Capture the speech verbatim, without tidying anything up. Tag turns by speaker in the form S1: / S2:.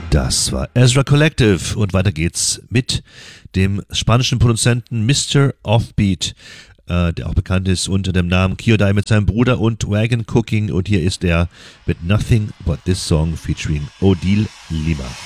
S1: Das war Ezra Collective und weiter geht's mit dem spanischen Produzenten Mister Offbeat, äh, der auch bekannt ist unter dem Namen Kyodai mit seinem Bruder und Wagon Cooking, und hier ist er mit Nothing But This Song featuring Odile Lima.